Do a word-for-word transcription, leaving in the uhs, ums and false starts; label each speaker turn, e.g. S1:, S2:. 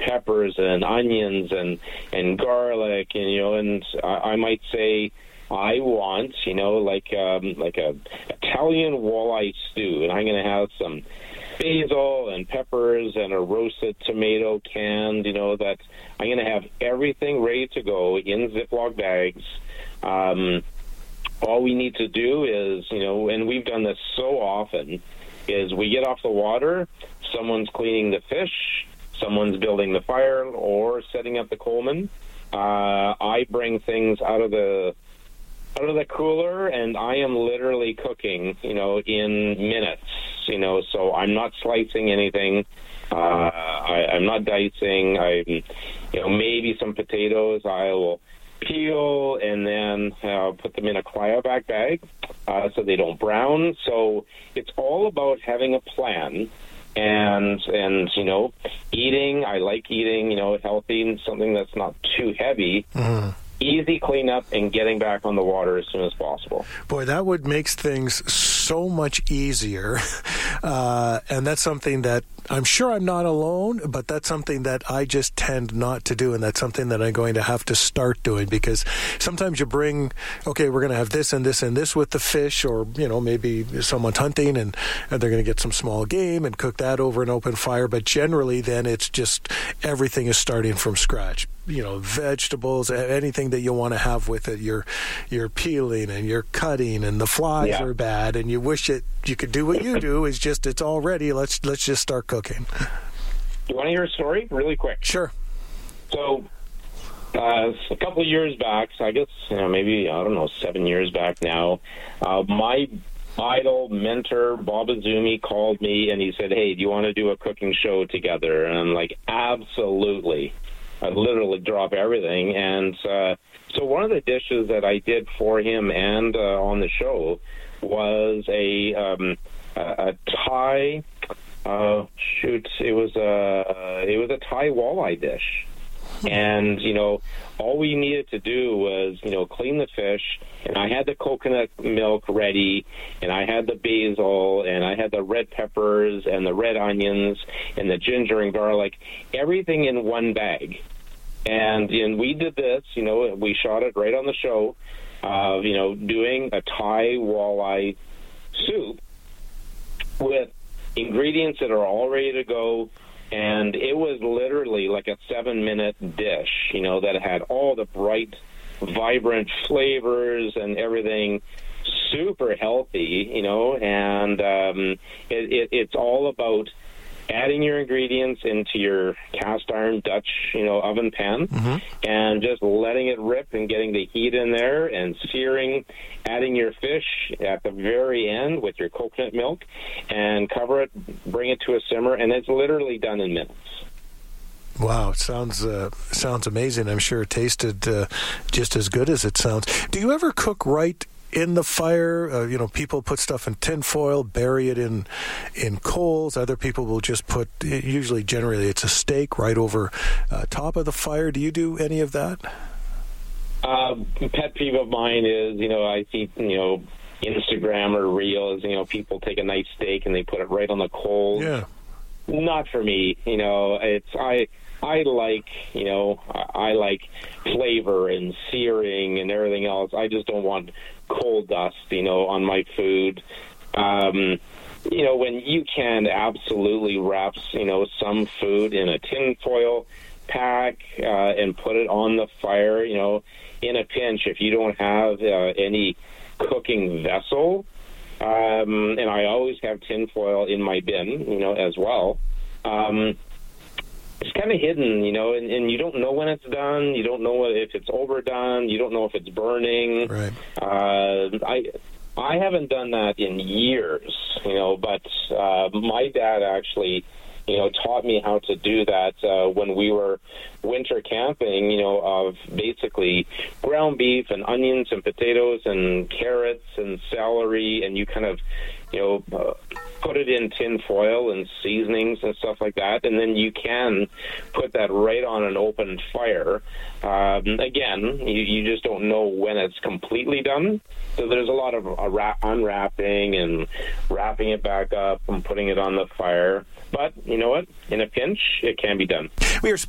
S1: peppers and onions and, and garlic, and, you know, and I, I might say, I want, you know, like um, like a Italian walleye stew, and I'm going to have some basil and peppers and a roasted tomato canned, you know, that I'm going to have everything ready to go in Ziploc bags. Um, all we need to do is, you know, and we've done this so often, is we get off the water, someone's cleaning the fish, someone's building the fire or setting up the Coleman. Uh, I bring things out of the out of the cooler, and I am literally cooking, you know, in minutes, you know, so I'm not slicing anything. Uh, I, I'm not dicing. I'm, you know, maybe some potatoes I will peel and then uh, put them in a cryovac bag uh, so they don't brown. So it's all about having a plan and, and you know, eating. I like eating, you know, healthy, something that's not too heavy. Mm. Easy cleanup and getting back on the water as soon as possible.
S2: Boy, that would make things so much easier. Uh, and that's something that I'm sure I'm not alone, but that's something that I just tend not to do. And that's something that I'm going to have to start doing, because sometimes you bring, okay, we're going to have this and this and this with the fish, or, you know, maybe someone's hunting and, and they're going to get some small game and cook that over an open fire. But generally then it's just everything is starting from scratch. You know, vegetables, anything that you want to have with it, you're you're peeling and you're cutting, and the flies yeah. are bad, and you wish it you could do what you do. Is just it's all ready. Let's let's just start cooking.
S1: You want to hear a story really quick?
S2: Sure.
S1: So, uh, a couple of years back, so I guess you know maybe I don't know seven years back now, uh, my idol mentor Bob Azumi called me and he said, "Hey, do you want to do a cooking show together?" And I'm like, "Absolutely." I literally drop everything. And uh, so one of the dishes that I did for him and uh, on the show was a um, a, a Thai, uh, shoot, it was a, it was a Thai walleye dish. And, you know, all we needed to do was, you know, clean the fish, and I had the coconut milk ready, and I had the basil, and I had the red peppers, and the red onions, and the ginger and garlic, everything in one bag. And, and we did this, you know, we shot it right on the show, uh, you know, doing a Thai walleye soup with ingredients that are all ready to go. And it was literally like a seven-minute dish, you know, that had all the bright, vibrant flavors and everything, super healthy, you know, and um, it, it, it's all about adding your ingredients into your cast iron Dutch, you know, oven pan, mm-hmm. and just letting it rip and getting the heat in there and searing, adding your fish at the very end with your coconut milk, and cover it, bring it to a simmer, and it's literally done in minutes.
S2: Wow, it sounds uh, sounds amazing. I'm sure it tasted uh, just as good as it sounds. Do you ever cook right in the fire? Uh, you know, people put stuff in tin foil, bury it in in coals. Other people will just put, usually generally it's a steak right over uh, top of the fire. Do you do any of that?
S1: Uh, pet peeve of mine is, you know, I see, you know, Instagram or Reels, you know, people take a nice steak and they put it right on the coals.
S2: Yeah.
S1: Not for me, you know, it's, I, I like, you know, I, I like flavor and searing and everything else. I just don't want coal dust, you know, on my food. Um, you know, when you can absolutely wrap, you know, some food in a tin foil pack uh, and put it on the fire, you know, in a pinch, if you don't have uh, any cooking vessel, um, and I always have tin foil in my bin, you know, as well. Um, it's kind of hidden, you know, and, and you don't know when it's done. You don't know if it's overdone. You don't know if it's burning.
S2: Right.
S1: Uh, I I haven't done that in years, you know, but uh, my dad actually, you know, taught me how to do that uh, when we were winter camping, you know, of basically ground beef and onions and potatoes and carrots and celery, and you kind of, you know, uh, put it in tin foil and seasonings and stuff like that, and then you can put that right on an open fire. Um, again, you, you just don't know when it's completely done, so there's a lot of uh, wrap, unwrapping and wrapping it back up and putting it on the fire. But you know what? In a pinch, it can be done.
S2: We are